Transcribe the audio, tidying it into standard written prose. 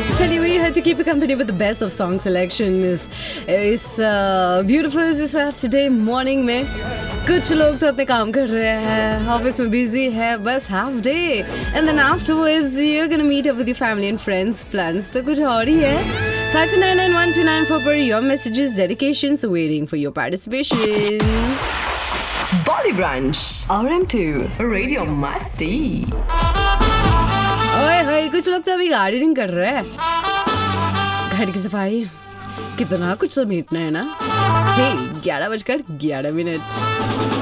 चलिए we had to keep you company with the best of song selection इस beautiful Saturday morning में कुछ लोग तो अपने काम कर रहे हैं, ऑफिस में बिजी है, बस half day and then afterwards you're gonna meet up with your family and friends. Plans तो कुछ और ही है. 5499129 for your messages, dedications waiting for your participation. Bolly Brunch RM2 Radio Masti. ओए होए, कुछ लोग तो अभी गार्डनिंग कर रहे हैं. घर की सफाई कितना कुछ समेटना है ना. हे 11:11